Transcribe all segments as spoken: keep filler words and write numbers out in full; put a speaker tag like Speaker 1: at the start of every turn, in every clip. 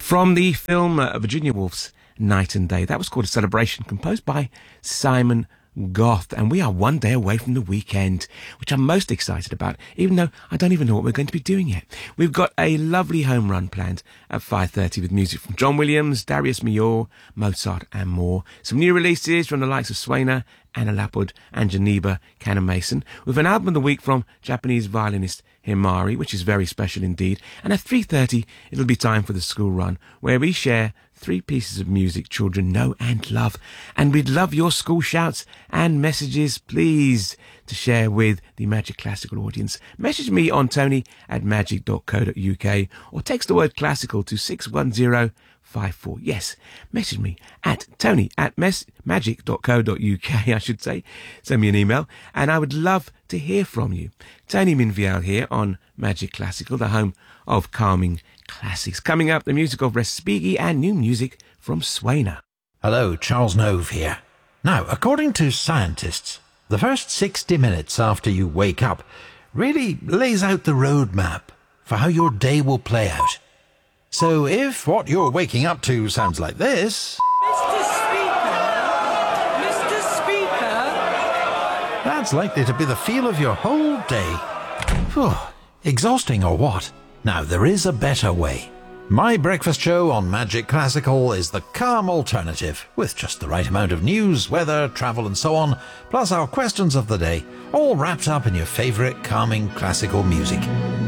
Speaker 1: From the film uh, Virginia Woolf's Night and Day. That was called A Celebration, composed by Simon Goth, and we are one day away from the weekend, which I'm most excited about, even though I don't even know what we're going to be doing yet. We've got a lovely home run planned at five thirty with music from John Williams, Darius Milhaud, Mozart and more. Some new releases from the likes of Swaina, Anna Lapwood and Geneva Cannon-Mason, with an album of the week from Japanese violinist Himari, which is very special indeed. And at three thirty it'll be time for the school run, where we share three pieces of music children know and love. And we'd love your school shouts and messages, please, to share with the Magic Classical audience. Message me on tony at magic dot co dot uk or text the word classical to six one zero five four. Yes, message me at tony at mes- magic dot co dot uk, I should say. Send me an email and I would love to hear from you. Tony Minviel here on Magic Classical, the home of calming classics. Coming up, the music of Respighi and new music from Swaina.
Speaker 2: Hello, Charles Nove here. Now, according to scientists, the first sixty minutes after you wake up really lays out the roadmap for how your day will play out. So if what you're waking up to sounds like this...
Speaker 3: Mister Speaker! Mister Speaker!
Speaker 2: That's likely to be the feel of your whole day. Phew, exhausting or what? Now, there is a better way. My breakfast show on Magic Classical is the calm alternative, with just the right amount of news, weather, travel and so on, plus our questions of the day, all wrapped up in your favourite calming classical music.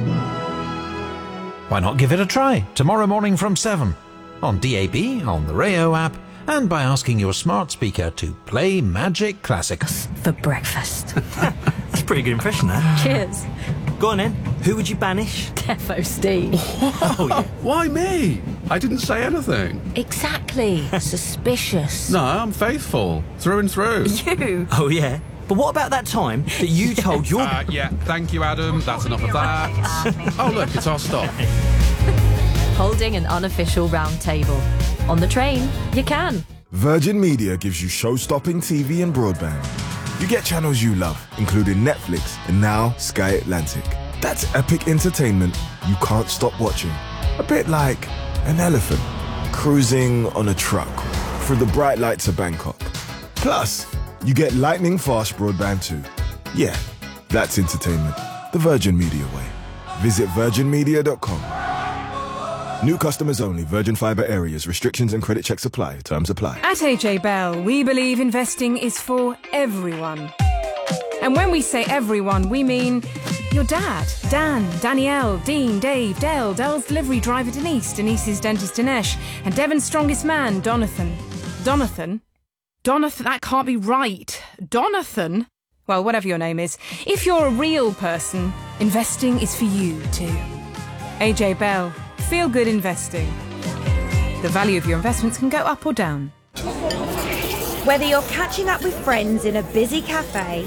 Speaker 2: Why not give it a try tomorrow morning from seven, on D A B, on the Rayo app, and by asking your smart speaker to play Magic Classic.
Speaker 4: For breakfast.
Speaker 5: That's a pretty good impression, that.
Speaker 4: Cheers.
Speaker 5: Go on then. Who would you banish?
Speaker 4: Defo Steve.
Speaker 5: Oh, yeah.
Speaker 6: Why me? I didn't say anything.
Speaker 4: Exactly. Suspicious.
Speaker 6: No, I'm faithful. Through and through.
Speaker 4: You?
Speaker 5: Oh, yeah. But what about that time that you told your...
Speaker 6: Uh, yeah, thank you, Adam. That's enough of that. Oh, look, it's our stop.
Speaker 4: Holding an unofficial round table. On the train, you can.
Speaker 7: Virgin Media gives you show-stopping T V and broadband. You get channels you love, including Netflix and now Sky Atlantic. That's epic entertainment you can't stop watching. A bit like an elephant cruising on a truck through the bright lights of Bangkok. Plus, you get lightning-fast broadband too. Yeah, that's entertainment. The Virgin Media way. Visit virgin media dot com. New customers only. Virgin Fibre areas. Restrictions and credit checks apply. Terms apply.
Speaker 8: At A J Bell, we believe investing is for everyone. And when we say everyone, we mean your dad, Dan, Danielle, Dean, Dave, Dale, Dell's delivery driver Denise, Denise's dentist Dinesh, and Devon's strongest man, Donathan. Donathan? Donathan? That can't be right. Donathan? Well, whatever your name is. If you're a real person, investing is for you too. A J Bell. Feel good investing. The value of your investments can go up or down.
Speaker 9: Whether you're catching up with friends in a busy cafe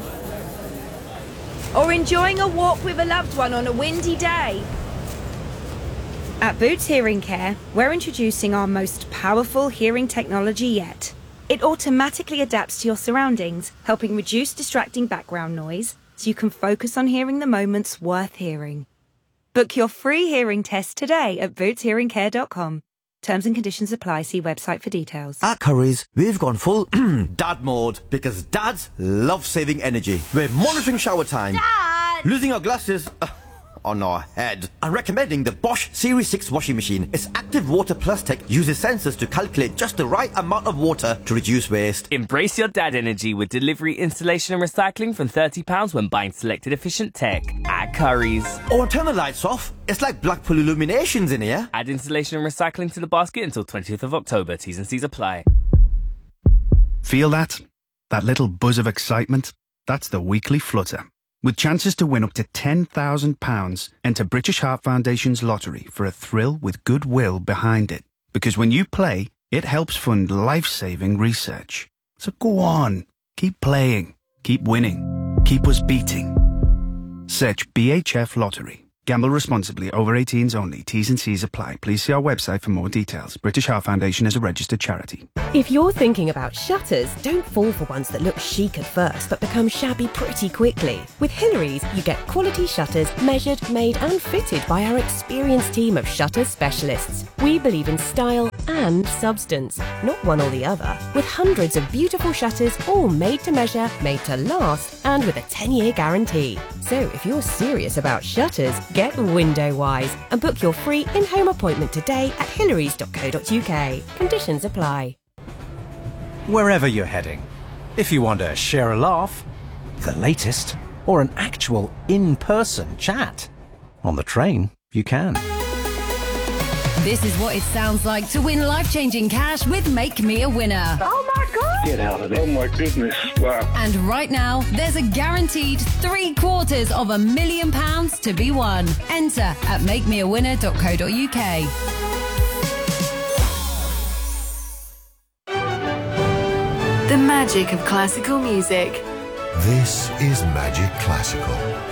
Speaker 9: or enjoying a walk with a loved one on a windy day, at Boots Hearing Care, we're introducing our most powerful hearing technology yet. It automatically adapts to your surroundings, helping reduce distracting background noise so you can focus on hearing the moments worth hearing. Book your free hearing test today at boots hearing care dot com. Terms and conditions apply. See website for details.
Speaker 10: At Currys, we've gone full dad mode because dads love saving energy. We're monitoring shower time,
Speaker 9: Dad!
Speaker 10: losing our glasses uh, on our head, and recommending the Bosch Series six washing machine. Its active water plus tech uses sensors to calculate just the right amount of water to reduce waste.
Speaker 11: Embrace your dad energy with delivery, installation and recycling from thirty pounds when buying selected efficient tech at Currys.
Speaker 10: Or turn the lights off. It's like Blackpool Illuminations in here.
Speaker 11: Add installation and recycling to the basket until twentieth of October. T's and C's apply.
Speaker 12: Feel that? That little buzz of excitement? That's the weekly flutter. With chances to win up to ten thousand pounds, enter British Heart Foundation's lottery for a thrill with goodwill behind it. Because when you play, it helps fund life-saving research. So go on, keep playing, keep winning, keep us beating. Search B H F Lottery. Gamble responsibly. Over eighteens only. T's and C's apply. Please see our website for more details. British Heart Foundation is a registered charity.
Speaker 13: If you're thinking about shutters, don't fall for ones that look chic at first but become shabby pretty quickly. With Hillary's, you get quality shutters measured, made and fitted by our experienced team of shutter specialists. We believe in style and substance, not one or the other. With hundreds of beautiful shutters, all made to measure, made to last, and with a ten-year guarantee. So if you're serious about shutters, get Windowwise and book your free in-home appointment today at hillarys dot co dot uk. Conditions apply.
Speaker 2: Wherever you're heading, if you want to share a laugh, the latest, or an actual in-person chat, on the train, you can.
Speaker 14: This is what it sounds like to win life-changing cash with Make Me a Winner.
Speaker 15: Oh my God! Get out of it. Oh my goodness. Wow.
Speaker 14: And right now, there's a guaranteed three quarters of a million pounds to be won. Enter at make me a winner dot co dot uk.
Speaker 16: The magic of classical music.
Speaker 17: This is Magic Classical.